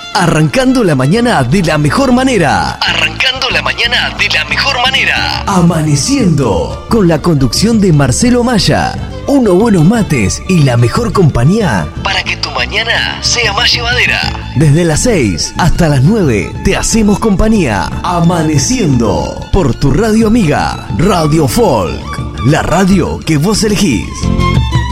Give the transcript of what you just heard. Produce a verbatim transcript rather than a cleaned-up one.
Arrancando la mañana de la mejor manera. Arrancando la mañana de la mejor manera. Amaneciendo. Con la conducción de Marcelo Maya. Unos buenos mates y la mejor compañía para que tu mañana sea más llevadera. Desde las seis hasta las nueve te hacemos compañía. Amaneciendo. Por tu radio amiga, Radio Folk. La radio que vos elegís.